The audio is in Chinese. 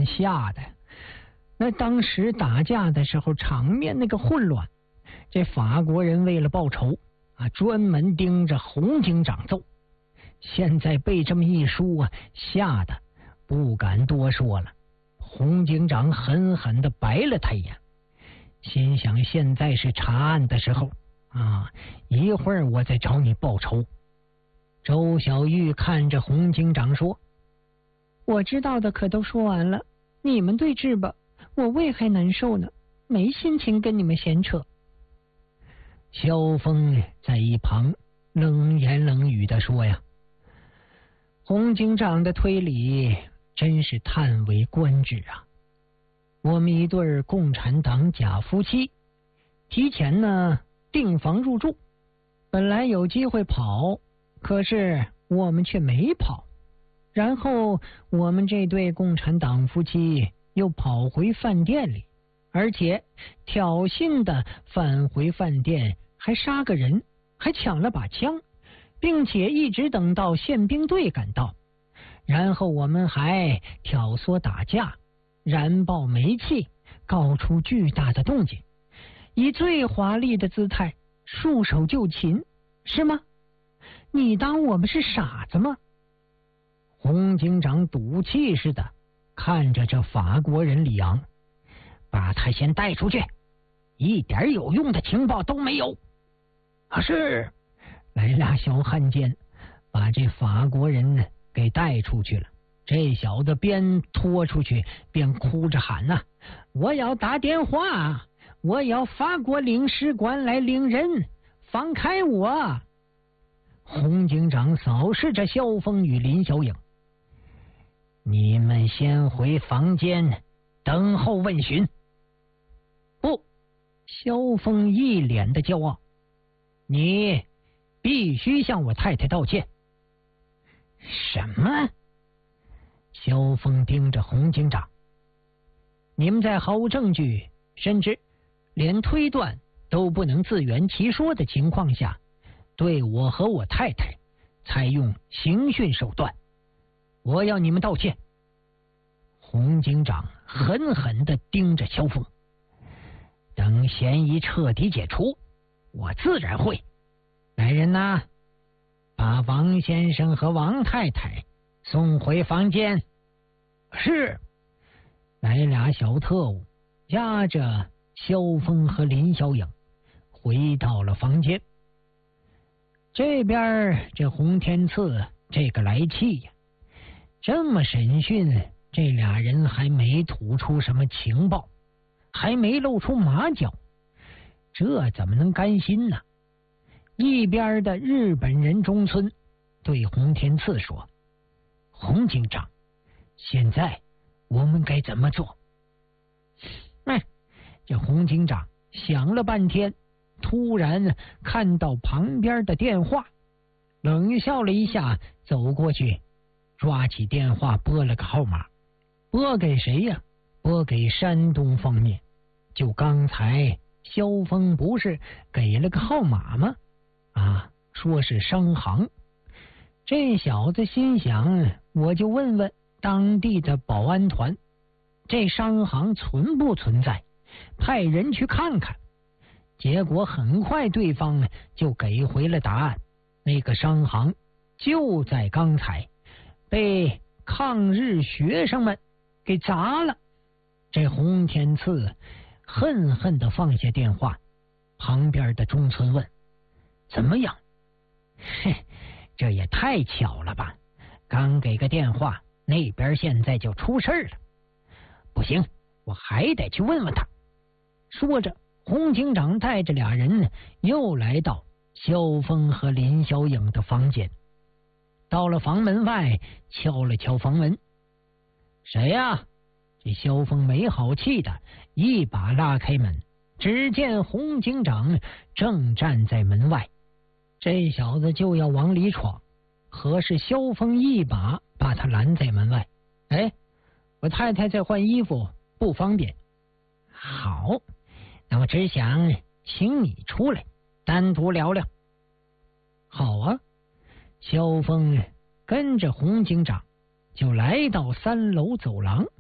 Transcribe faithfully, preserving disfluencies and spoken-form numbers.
吓的。那当时打架的时候，场面那个混乱，这法国人为了报仇啊，专门盯着洪警长揍。现在被这么一输啊，吓得不敢多说了。洪警长狠狠地白了他一眼，心想现在是查案的时候啊，一会儿我再找你报仇。周小玉看着洪警长说：我知道的可都说完了，你们对峙吧，我胃还难受呢，没心情跟你们闲扯。萧峰在一旁冷言冷语地说呀，洪警长的推理真是叹为观止啊！我们一对共产党假夫妻，提前呢订房入住，本来有机会跑，可是我们却没跑。然后我们这对共产党夫妻又跑回饭店里，而且挑衅的返回饭店，还杀个人，还抢了把枪，并且一直等到宪兵队赶到。然后我们还挑唆打架，燃爆煤气，搞出巨大的动静，以最华丽的姿态束手就擒，是吗？你当我们是傻子吗？洪警长赌气似的看着这法国人里昂，把他先带出去，一点有用的情报都没有。啊，是。来俩小汉奸把这法国人给带出去了。这小子边拖出去边哭着喊呐、啊：我要打电话，我要法国领事馆来领人，放开我！洪警长扫视着萧峰与林小影，你们先回房间等候问询。不，萧峰一脸的骄傲，你必须向我太太道歉。什么？萧峰盯着洪警长，你们在毫无证据，甚至连推断都不能自圆其说的情况下，对我和我太太采用刑讯手段，我要你们道歉。洪警长狠狠地盯着萧峰，等嫌疑彻底解除，我自然会。来人呐，把王先生和王太太送回房间。是。来俩小特务押着萧峰和林小影回到了房间。这边这洪天赐这个来气呀，这么审讯，这俩人还没吐出什么情报，还没露出马脚，这怎么能甘心呢？一边的日本人中村对洪天赐说：洪警长，现在我们该怎么做？哎，这洪警长想了半天，突然看到旁边的电话，冷笑了一下，走过去抓起电话拨了个号码。拨给谁呀？拨给山东方面。就刚才萧峰不是给了个号码吗？啊，说是商行。这小子心想，我就问问当地的保安团，这商行存不存在，派人去看看。结果很快对方就给回了答案，那个商行就在刚才被抗日学生们给砸了。这洪天赐恨恨地放下电话，旁边的中村问：怎么样？嘿，这也太巧了吧，刚给个电话，那边现在就出事了。不行，我还得去问问他。说着，洪警长带着俩人又来到萧峰和林小影的房间。到了房门外，敲了敲房门。谁呀？这萧峰没好气的一把拉开门，只见洪警长正站在门外。这小子就要往里闯，可是萧峰一把把他拦在门外。哎，我太太在换衣服，不方便。好，那我只想请你出来单独聊聊。好啊。萧峰跟着洪警长就来到三楼走廊。